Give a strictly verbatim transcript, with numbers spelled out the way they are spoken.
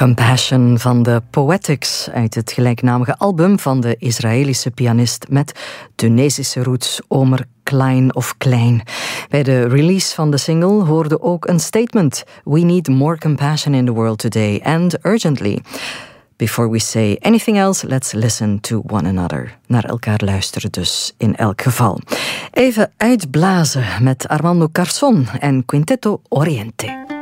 Compassion van de Poetics uit het gelijknamige album van de Israëlische pianist met Tunesische roots Omer Klein of Klein. Bij de release van de single hoorde ook een statement: We need more compassion in the world today and urgently. Before we say anything else, let's listen to one another. Naar elkaar luisteren dus in elk geval. Even uitblazen met Armando Carson en Quinteto Oriente.